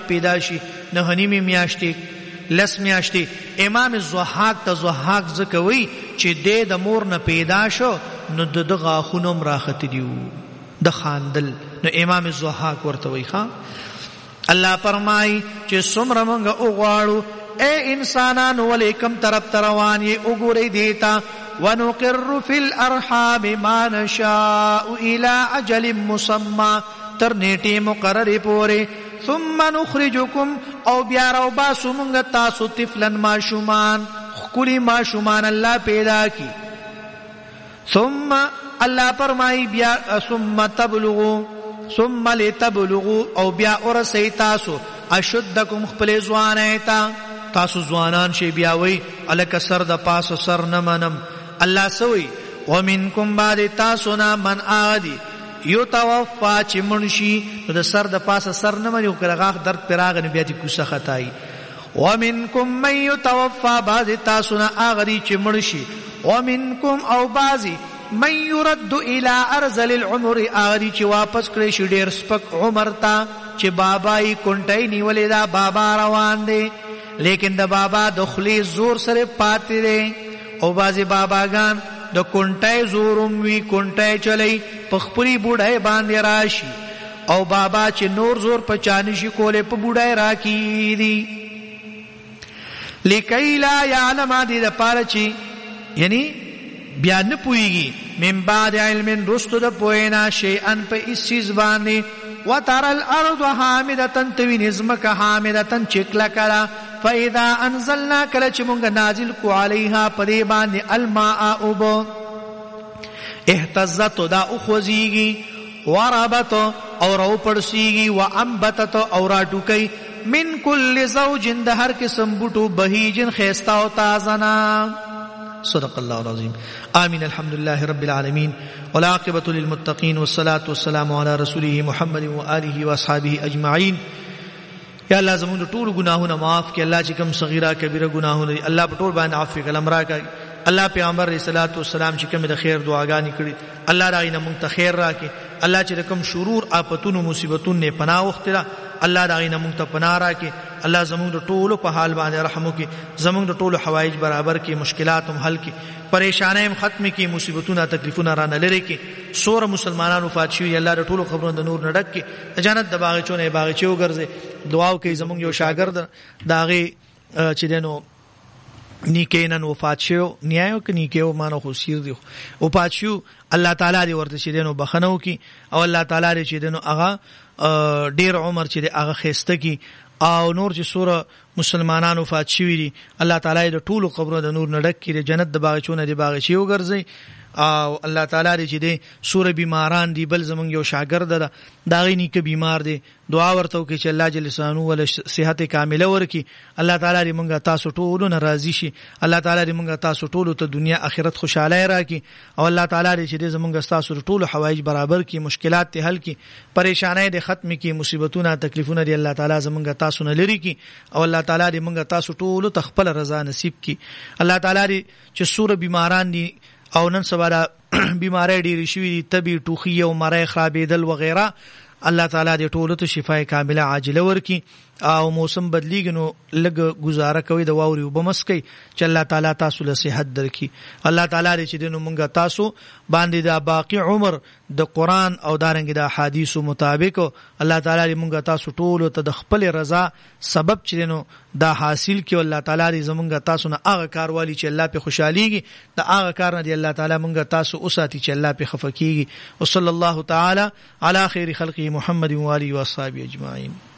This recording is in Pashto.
پیدا شي 9 میاشتې 10 میاشتې. امام الضحاک ته ضحاک ځکه وی چې د مور نه پیدا شو نو د غاښونو مراخت دیو د خاندل، نو امام الضحاک ورته وی ښا. الله فرمای چې څومره موږ وغواړو اے انسانانو ولیکم طرف تروان یې وګورئ دیتا ونقر فی الارحام ما نشاء الى اجل مسمى تر نیټه مقرره پورې ثم نخرجكم او بیا راو باسو موږ تاسو طفلن ماشومان خکلی ماشومان الله پیدا کی. ثم الله فرمای بیا ثم تبلغوا ثم لتبلغوا او بیا ورسی تاسو اشدکم خپل ځوانیتا تاسو ځوانان شي بیا وی الک سر د پاسو سر نه منم. الله سوی ومنکم بعد تاسو نه من آدی یتوفا چې منشي د سر د پاسه سر نه مني او کړه درد پراغ نه بیا دې کوسه خدای. ومنکم من یتوفا بعد تاسو نه اغری چې منشي ومنکم او بعضی من يرد الى ارذل العمر اغری چې واپس کړي شي ډیر سپک عمر ته چې بابای کونټای نیولې دا بابا روان دی لیکن د بابا د خلی زور سره پاتې دی. او بعضی باباګان د کونټای زورم وی کونټای چلی په خپلی بوډای باندې راشي او بابا چې نور زور په چانشي کوله په بوډای راکی دی. لکی لا یعلم دی د پاره چې یعنی بیا نه پویږي من بعد علم رستو د پوینا شیئا په اسیز باندې وتر الارض حامدة توی نظمک حامدة چکلا کړه فاذا انزلنا کله چې مونږ نازل کو علیها پدې باندې الماء اوب اهتزت دا اخوزیږي وربت او رو پړسیږي وانبتت او راټوکي من کل زوج د هر قسم بوټو بهیجن خيستا او تازنا. صدق الله العظیم. آمین. الحمد لله رب العالمین والعاقبة للمتقین والصلاة والسلام على رسوله محمد وآله واصحابه اجمعین. یا الله زموږ ټول ګناهونه معاف کړي. الله چې کوم صغیره کبیره ګناهونه الله په ټول باندې عفو کلام راکړي. الله پیغمبر علیه الصلاۃ والسلام چې کوم د خیر دعاګانې کړي الله راغینه مونږ ته خیر راکړي. الله چې کوم شرور آفتونو مصیبتونو نه پناه وختره الله راغینه مونږ ته پناه راکړي. الله زموږ ټول په حال باندې رحم وکړي. زموږ ټول حوایج برابر کړي، مشکلات هم حل کړي، پریشانای هم ختم کړي، مصیبتونه تکلیفونه را نه لری کړي. سور مسلمانانو فات شوی الله د ټولو خبرونو د نور نډک کړي. جنت د باغچونه باغچې وګرځي. دعا وکړي زموږ یو شاګرد داغه چې دنو نیکینن وفات شو نیایو ک نیکیو مانو خو سیر دی وفات شو. الله تعالی دې ورته چې دنو بخنو کی او الله تعالی دې چې دنو هغه ډیر عمر چې هغه خسته کی او نور چې سوره مسلمانانو وفات شوی دي الله تعالی د ټولو قبرونو د نور نډک کړي، جنت د باغچونه دی باغچې وګرځي. او الله تعالی دې چې دې سوره بیماران دی بل زمونږ یو شاګرد ده داغې نیکه بیمار دی دعا ورته وکړي چې الله جل شانو ول صحت کامله ورکړي. الله تعالی دې مونږه تاسو ټول نه راضي شي. الله تعالی دې مونږه تاسو ټول ته دنیا آخرت خوشاله راکړي. او الله تعالی دې چې دې زمونږه تاسو ټول حوایج برابر کړي، مشکلات ته حل کړي، پریشانای دې ختم کړي، مصیبتونه تکلیفونه دې الله تعالی زمونږه تاسو نه لري کړي. او الله تعالی دې مونږه تاسو ټول ته خپل رضا نصیب کړي. الله تعالی دې چې سوره بیماران دي او نن سبا بیماری ډیری شوې دي، تبي ټوخي او مړی خرابېدل وغیرہ، الله تعالی دې ټولو ته شفای کامله عاجله ورکړي. او موسم بدلیږي نو لږ گزاره کوي د واوري وبمسکي چې الله تعالی تاسو له صحت درکړي. الله تعالی دې چې دنو مونږه تاسو باندې دا باقی عمر د قران او دارنګ د احادیثو مطابق الله تعالی دې مونږه تاسو ټول ته د خپل رضا سبب چې دنو دا حاصل کړي. الله تعالی دې زمونږه تاسو نه هغه کاروالي چې الله په خوشاليږي دا هغه کار نه دی الله تعالی مونږه تاسو اوساتي چې الله په خفقيږي. وصلی الله تعالی علی خیر خلقه محمد و علیه و اصحابہ اجمعین.